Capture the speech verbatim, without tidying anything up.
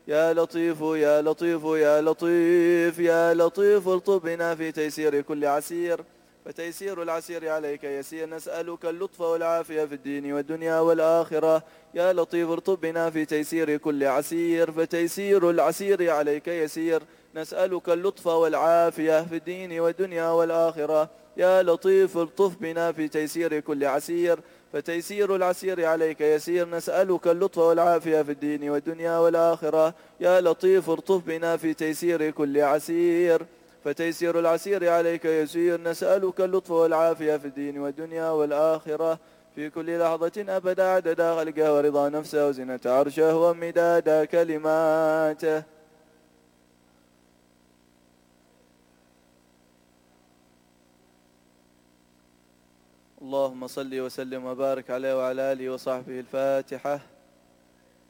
يا لطيف يا لطيف يا لطيف يا لطيف الطف بنا في تيسير كل عسير، فتيسير العسير عليك يسير. نسألك اللطف والعافية في الدين والدنيا والآخرة. يا لطيف الطف بنا في تيسير كل عسير، فتيسير العسير عليك يسير. نسألك اللطف والعافية في الدين والدنيا والآخرة. يا لطيف الطف بنا في تيسير كل عسير، فتيسير العسير عليك يسير. نسألك اللطف والعافية في الدين والدنيا والآخرة. يا لطيف الطف بنا في تيسير كل عسير، فتيسير العسير عليك يسير. نسألك اللطف والعافية في الدين والدنيا والآخرة، في كل لحظة أبدا عدد خلقه ورضا نفسه وزنة عرشه ومداد كلماته. اللهم صل وسلم وبارك عليه وعلى آله وصحبه. الفاتحة.